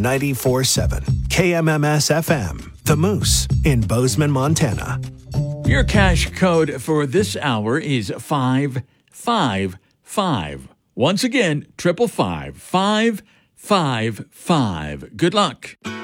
94.7 KMMS FM, The Moose in Bozeman, Montana. Your cash code for this hour is 555. Once again, 555 555. Good luck.